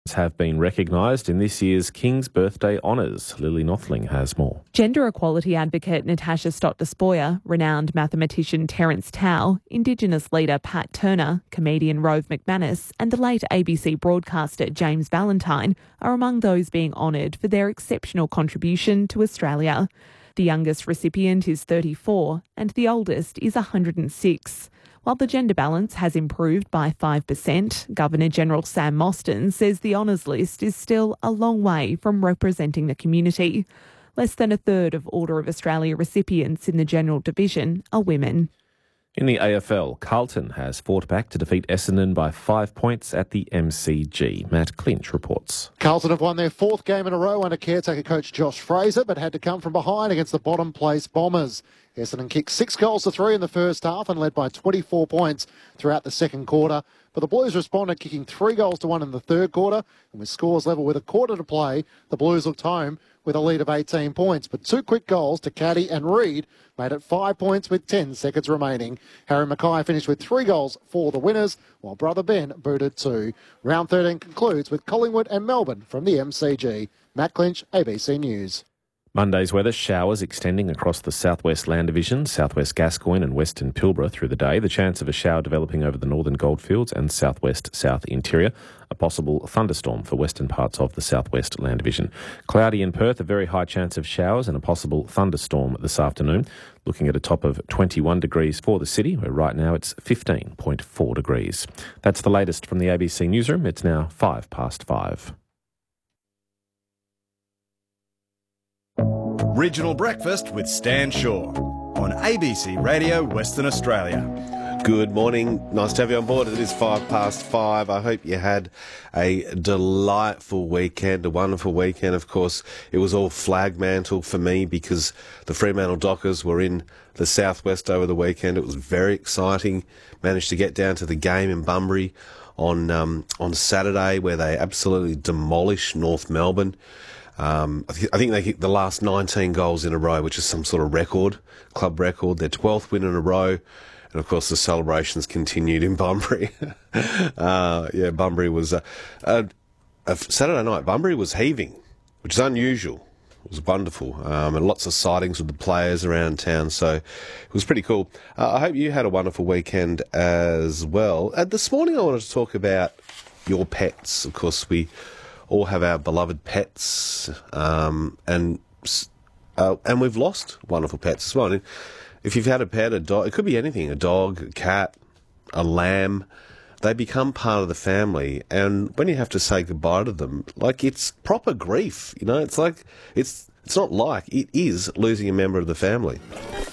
have been recognised in this year's King's Birthday Honours. Lily Nothling has more. Gender equality advocate Natasha Stott-Despoja, renowned mathematician Terence Tao, Indigenous leader Pat Turner, comedian Rove McManus and the late ABC broadcaster James Valentine are among those being honoured for their exceptional contribution to Australia. The youngest recipient is 34 and the oldest is 106. While the gender balance has improved by 5%, Governor-General Sam Mostyn says the honours list is still a long way from representing the community. Less than a third of Order of Australia recipients in the General Division are women. In the AFL, Carlton has fought back to defeat Essendon by 5 points at the MCG. Matt Clinch reports. Carlton have won their fourth game in a row under caretaker coach Josh Fraser, but had to come from behind against the bottom place Bombers. Essendon kicked 6 goals to 3 in the first half and led by 24 points throughout the second quarter. But the Blues responded, kicking 3 goals to 1 in the third quarter. And with scores level with a quarter to play, the Blues looked home with a lead of 18 points. But 2 quick goals to Caddy and Reid made it 5 points with 10 seconds remaining. Harry Mackay finished with 3 goals for the winners, while brother Ben booted 2. Round 13 concludes with Collingwood and Melbourne from the MCG. Matt Clinch, ABC News. Monday's weather, showers extending across the southwest land division, southwest Gascoyne and western Pilbara through the day. The chance of a shower developing over the northern Goldfields and southwest south interior. A possible thunderstorm for western parts of the southwest land division. Cloudy in Perth, a very high chance of showers and a possible thunderstorm this afternoon. Looking at a top of 21 degrees for the city, where right now it's 15.4 degrees. That's the latest from the ABC Newsroom. It's now 5:05. Regional Breakfast with Stan Shaw on ABC Radio Western Australia. Good morning. Nice to have you on board. It is 5:05. I hope you had a delightful weekend, a wonderful weekend. Of course, it was all flag mantle for me because the Fremantle Dockers were in the southwest over the weekend. It was very exciting. Managed to get down to the game in Bunbury on Saturday, where they absolutely demolished North Melbourne. I think they kicked the last 19 goals in a row, which is some sort of record, club record. Their 12th win in a row. And, of course, the celebrations continued in Bunbury. Bunbury was... Saturday night, Bunbury was heaving, which is unusual. It was wonderful. And lots of sightings with the players around town, so it was pretty cool. I hope you had a wonderful weekend as well. This morning I wanted to talk about your pets. Of course, we all have our beloved pets, and we've lost wonderful pets as well. And if you've had a pet, a dog, it could be anything, a dog, a cat, a lamb, they become part of the family. And when you have to say goodbye to them, like, it's proper grief, you know, it's like, it's not like, it is losing a member of the family.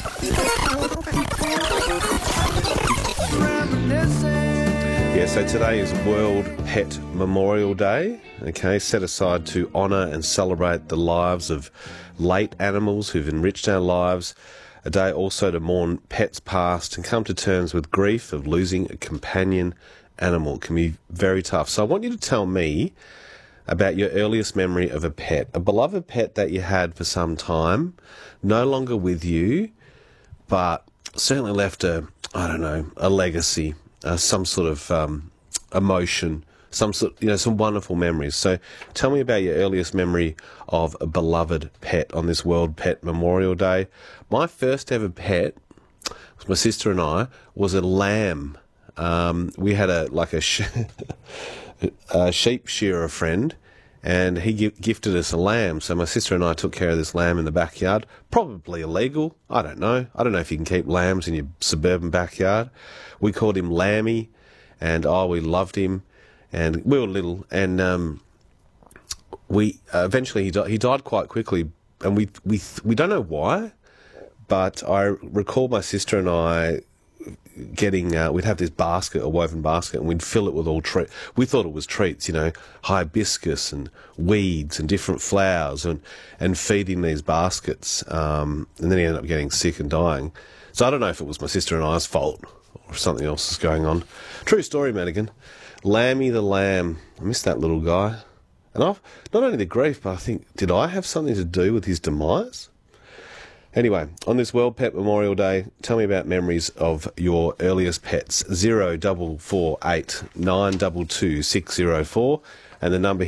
Yeah, so today is World Pet Memorial Day, okay, set aside to honour and celebrate the lives of late animals who've enriched our lives. A day also to mourn pets past and come to terms with grief of losing a companion animal. It can be very tough. So I want you to tell me about your earliest memory of a pet, a beloved pet that you had for some time, no longer with you, but certainly left a legacy. Some sort of emotion, some wonderful memories. So tell me about your earliest memory of a beloved pet on this World Pet Memorial Day. My first ever pet, my sister and I, was a lamb. We had a sheep shearer friend, and he gifted us a lamb. So my sister and I took care of this lamb in the backyard. Probably illegal. I don't know. I don't know if you can keep lambs in your suburban backyard. We called him Lammy, and we loved him. And we were little, and we eventually he died quite quickly, and we don't know why, but I recall my sister and I getting we'd have this basket, a woven basket, and we'd fill it with all treats. We thought it was treats, you know, hibiscus and weeds and different flowers, and feeding these baskets, and then he ended up getting sick and dying. So I don't know if it was my sister and I's fault or if something else is going on. True story, Madigan. Lammy the lamb. I miss that little guy. And I've not only the grief, but I think, did I have something to do with his demise? Anyway, on this World Pet Memorial Day, tell me about memories of your earliest pets. 0448 922 604. and the number